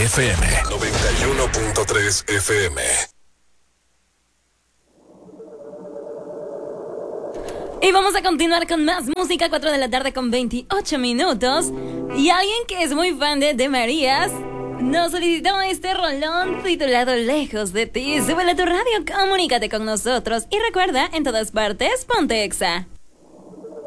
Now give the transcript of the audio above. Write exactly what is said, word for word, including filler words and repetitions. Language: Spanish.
F M. noventa y uno punto tres F M. Y vamos a continuar con más música, cuatro de la tarde con veintiocho minutos. Y alguien que es muy fan de, de Marías nos solicitó este rolón titulado Lejos de ti. Súbele a tu radio, comunícate con nosotros y recuerda, en todas partes, ponte Exa.